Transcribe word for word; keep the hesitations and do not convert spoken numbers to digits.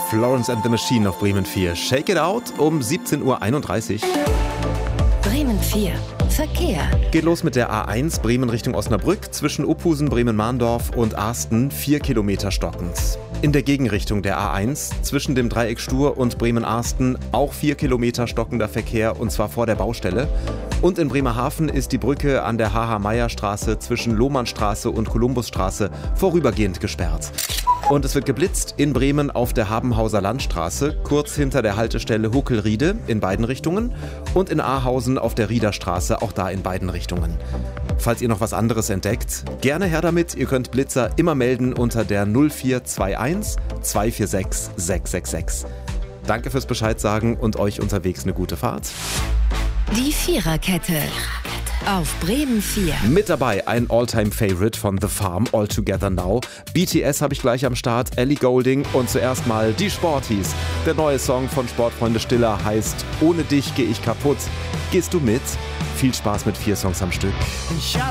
Florence and the Machine auf Bremen vier. Shake It Out um siebzehn Uhr einunddreißig. Bremen vier. Verkehr. Geht los mit der A eins Bremen Richtung Osnabrück zwischen Uphusen, Bremen-Mahndorf und Arsten, vier Kilometer stockend. In der Gegenrichtung der A eins zwischen dem Dreieck Stur und Bremen-Arsten auch vier Kilometer stockender Verkehr, und zwar vor der Baustelle. Und in Bremerhaven ist die Brücke an der H H-Meyer-Straße zwischen Lohmannstraße und Kolumbusstraße vorübergehend gesperrt. Und es wird geblitzt in Bremen auf der Habenhauser Landstraße, kurz hinter der Haltestelle Huckelriede in beiden Richtungen, und in Ahausen auf der Riederstraße, auch da in beiden Richtungen. Falls ihr noch was anderes entdeckt, gerne her damit. Ihr könnt Blitzer immer melden unter der null vier zwei eins zwei vier sechs sechs sechs sechs. Danke fürs Bescheid sagen und euch unterwegs eine gute Fahrt. Die Viererkette. Auf Bremen vier. Mit dabei ein All-Time-Favorite von The Farm, All Together Now. B T S habe ich gleich am Start, Ellie Goulding und zuerst mal die Sporties. Der neue Song von Sportfreunde Stiller heißt Ohne dich geh ich kaputt. Gehst du mit? Viel Spaß mit vier Songs am Stück.